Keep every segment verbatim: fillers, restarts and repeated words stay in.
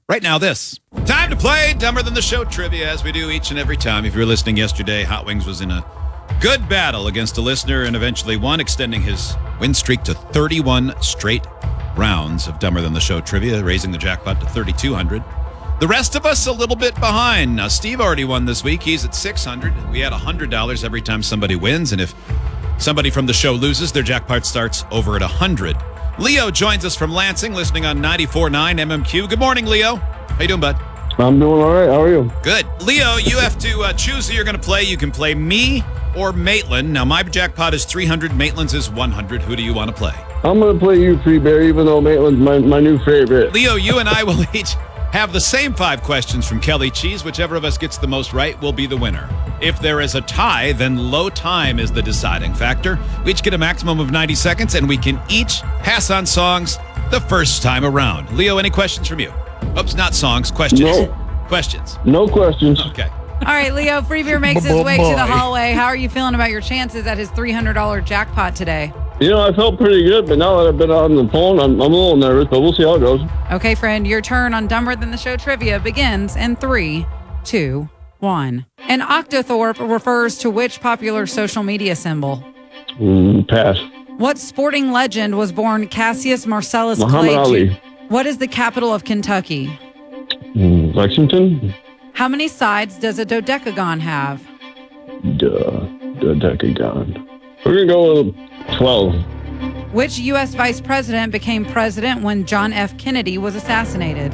Right now, this. Time to play Dumber Than the Show trivia, as we do each and every time. If you were listening yesterday, Hot Wings was in a good battle against a listener and eventually won, extending his win streak to thirty-one straight rounds of Dumber Than the Show trivia, raising the jackpot to thirty-two hundred. The rest of us a little bit behind. Now, Steve already won this week. He's at six hundred. We had one hundred dollars every time somebody wins, and if somebody from the show loses, their jackpot starts over at one hundred. Leo joins us from Lansing, listening on ninety-four point nine M M Q. Good morning, Leo. How you doing, bud? I'm doing all right. How are you? Good. Leo, you have to uh, choose who you're going to play. You can play me or Maitland. Now, my jackpot is three hundred. Maitland's is one hundred. Who do you want to play? I'm going to play you, Free Bear, even though Maitland's my, my new favorite. Leo, you and I will each have the same five questions from Kelly Cheese. Whichever of us gets the most right will be the winner. If there is a tie, then low time is the deciding factor. We each get a maximum of ninety seconds, and we can each pass on songs the first time around. Leo, any questions from you? Oops, not songs, questions. No. Questions. No questions. Okay. All right, Leo, Free Beer makes his way to the hallway. How are you feeling about your chances at his three hundred dollars jackpot today? You know, I felt pretty good, but now that I've been on the phone, I'm, I'm a little nervous, but we'll see how it goes. Okay, friend, your turn on Dumber Than the Show trivia begins in three, two, one. An octothorpe refers to which popular social media symbol? Mm, pass. What sporting legend was born Cassius Marcellus Muhammad Clay? Ali. What is the capital of Kentucky? Mm, Lexington? How many sides does a dodecagon have? Duh. Dodecagon. We're going to go with twelve. Which U S vice president became president when John F. Kennedy was assassinated?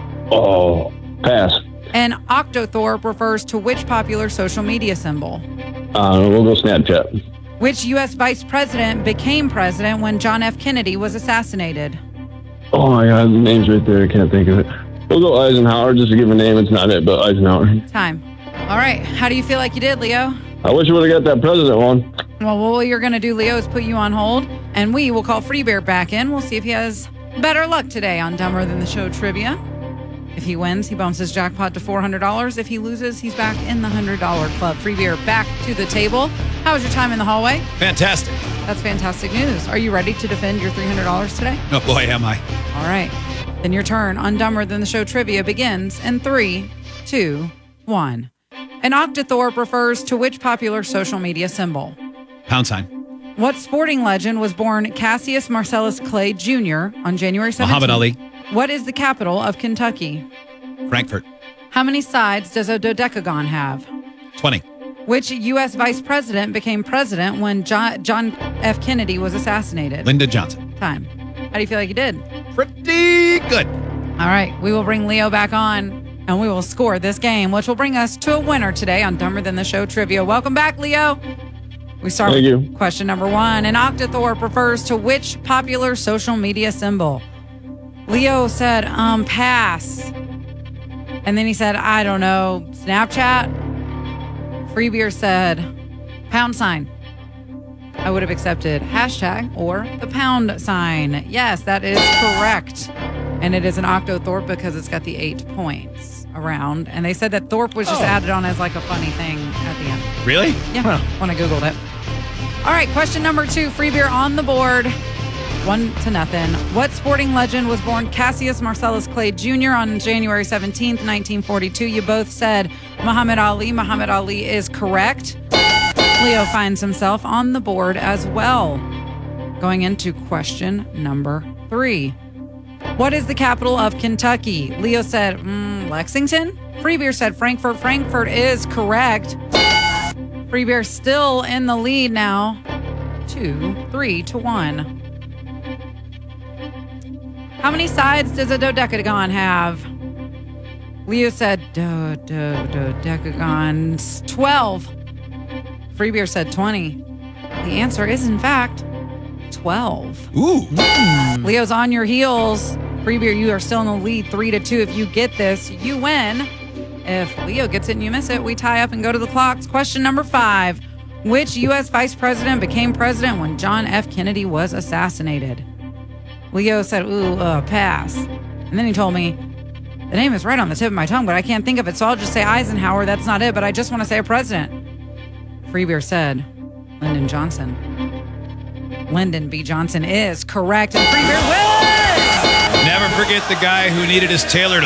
Oh, pass. An octothorpe refers to which popular social media symbol? Uh, we'll go Snapchat. Which U S vice president became president when John F. Kennedy was assassinated? Oh, my God. The name's right there. I can't think of it. We'll go Eisenhower. Just to give a name. It's not it, but Eisenhower. Time. All right. How do you feel like you did, Leo? I wish you would have got that president one. Well, what you're going to do, Leo, is put you on hold, and we will call Free Bear back in. We'll see if he has better luck today on Dumber Than the Show trivia. If he wins, he bumps his jackpot to four hundred dollars. If he loses, he's back in the one hundred dollars club. Free Bear back to the table. How was your time in the hallway? Fantastic. That's fantastic news. Are you ready to defend your three hundred dollars today? Oh, boy, am I. All right. Then your turn on Dumber Than the Show trivia begins in three, two, one. An octothorpe refers to which popular social media symbol? Pound sign. What sporting legend was born Cassius Marcellus Clay Junior on January seventeenth? Muhammad Ali. What is the capital of Kentucky? Frankfurt. How many sides does a dodecagon have? twenty. Which U S vice president became president when John, John F. Kennedy was assassinated? Lyndon Johnson. Time. How do you feel like you did? Pretty good. All right. We will bring Leo back on, and we will score this game, which will bring us to a winner today on Dumber Than the Show trivia. Welcome back, Leo. We start Thank with you. question number one. An octothorpe refers to which popular social media symbol? Leo said, um, pass. And then he said, I don't know, Snapchat? Free Beer said, pound sign. I would have accepted hashtag or the pound sign. Yes, that is correct. And it is an octothorpe because it's got the eight points around. And they said that thorpe was just Oh. added on as like a funny thing at the end. Really? Yeah, Huh. when I Googled it. All right, question number two. Free Beer on the board. One to nothing. What sporting legend was born Cassius Marcellus Clay Junior on January seventeenth, nineteen forty-two? You both said Muhammad Ali. Muhammad Ali is correct. Leo finds himself on the board as well. Going into question number three. What is the capital of Kentucky? Leo said mm, Lexington. Free Beer said Frankfurt. Frankfurt is correct. Free Bear still in the lead now. Two, three to one. How many sides does a dodecagon have? Leo said do, do, dodecagon. twelve. Free Beer said twenty. The answer is, in fact, twelve. Ooh. Leo's on your heels. Free Beer, you are still in the lead, three to two. If you get this, you win. If Leo gets it and you miss it, we tie up and go to the clocks. Question number five. Which U S vice president became president when John F. Kennedy was assassinated? Leo said, ooh, uh, pass. And then he told me, the name is right on the tip of my tongue, but I can't think of it, so I'll just say Eisenhower. That's not it, but I just want to say a president. Free Beer said, Lyndon Johnson. Lyndon B. Johnson is correct, and Free Beer wins! Never forget the guy who needed his tailor to